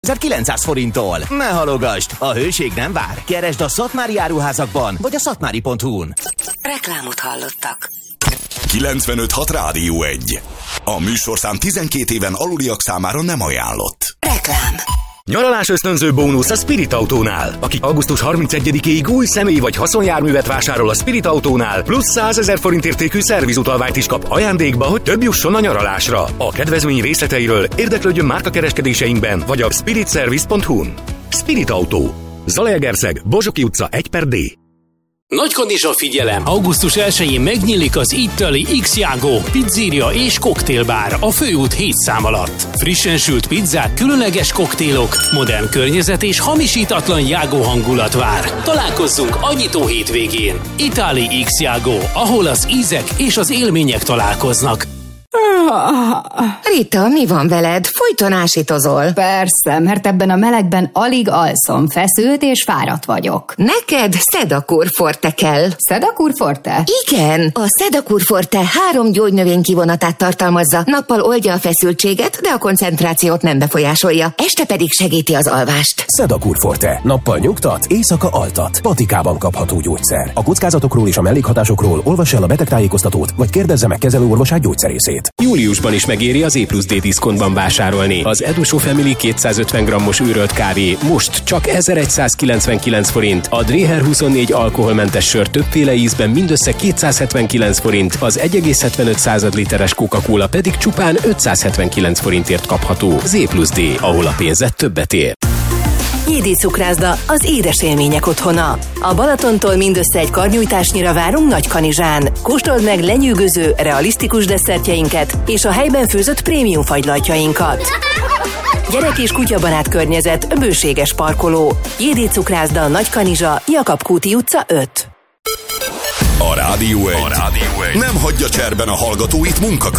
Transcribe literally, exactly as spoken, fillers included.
kilencszáz forinttól. Ne halogasd, a hőség nem vár. Keresd a Szatmári áruházakban, vagy a szatmári pont hu-n. Reklámot hallottak. kilencvenöt hat Rádió egy. A műsorszám tizenkét éven aluliak számára nem ajánlott. Reklám. Nyaralás ösztönző bónusz a Spirit Autónál. Aki augusztus harmincegyedikéig új személy vagy haszonjárművet vásárol a Spirit Autónál, plusz százezer forint értékű szervizutalványt is kap ajándékba, hogy több jusson a nyaralásra. A kedvezmény részleteiről érdeklődjön márkakereskedéseinkben vagy a spirit service pont hu-n. Spirit Autó. Zalaegerszeg, Bozsoki utca egy per D. Nagykanizsa figyelem! augusztus elsején megnyílik az Ittali X-Jago pizzeria és koktélbár a Főút hét szám alatt. Frissen sült pizzák, különleges koktélok, modern környezet és hamisítatlan Jago hangulat vár. Találkozzunk a nyitó hétvégén. Ittali X-Jago, ahol az ízek és az élmények találkoznak. Rita, mi van veled? Folyton ásítozol. Persze, mert ebben a melegben alig alszom, feszült és fáradt vagyok. Neked Sedakur Forte kell. Sedakur Forte? Igen, a Sedakur Forte három gyógynövény kivonatát tartalmazza. Nappal oldja a feszültséget, de a koncentrációt nem befolyásolja. Este pedig segíti az alvást. Sedakur Forte. Nappal nyugtat, éjszaka altat. Patikában kapható gyógyszer. A kockázatokról és a mellékhatásokról olvass el a betegtájékoztatót, vagy kérdezze meg kezelőorvosát gyógyszerészét. Júliusban is megéri az E plusz D diszkontban vásárolni. Az Eduso Family kétszázötven grammos őrölt kávé most csak ezerszázkilencvenkilenc forint, a Dreher huszonnégy alkoholmentes sör többféle ízben mindössze kétszázhetvenkilenc forint, az egy egész hetvenöt század literes Coca-Cola pedig csupán ötszázhetvenkilenc forintért kapható. Z plusz D, ahol a pénzed többet ér. Jédi Cukrászda, az édes élmények otthona. A Balatontól mindössze egy karnyújtásnyira várunk Nagykanizsán. Kóstold meg lenyűgöző, realisztikus desszertjeinket és a helyben főzött prémium fagylaltjainkat. Gyerek és kutyabarát környezet, bőséges parkoló. Jédi Cukrászda, Nagykanizsa, Jakab Kúti utca öt. A Rádió egy, a Rádió egy nem hagyja cserben a hallgatóit munka